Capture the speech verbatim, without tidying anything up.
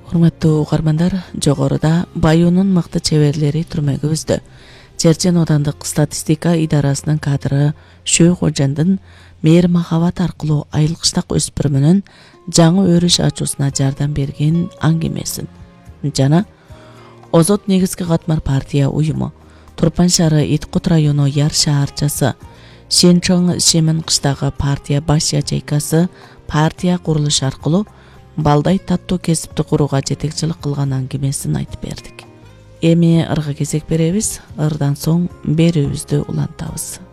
Урматтуу угармандар, жогоруда Баюунун мыкты чеберлери түрмөгө өздү. Черчен Одандык статистика идарасынын кадры Шөө Кожандын мээр махабат аркылуу айылкыштак өспүрүмүнүн жаңы өрүш ачуусуна жардам берген аңгемесин жана Озот негизги катмар партия уюму, Турпан шаары Иткут району Яр шаарчасы, Шенчоң Шемен кыштагы партия баш ячейкасы партия курулуш аркылуу балдай таттуу кесипти курууга жетекчилик кылган аңгемесин айтып бердик. Эми ырга кезек беребиз, ырдан соң берүүбүздү улантабыз.